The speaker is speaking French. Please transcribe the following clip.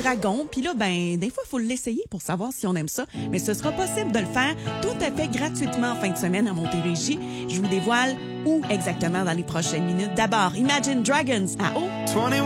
dragon. Puis là, ben, des fois, il faut l'essayer pour savoir si on aime ça. Mais ce sera possible de le faire tout à fait gratuitement en fin de semaine à Montérégie. Je vous dévoile où exactement dans les prochaines minutes. D'abord, Imagine Dragons à haut. 21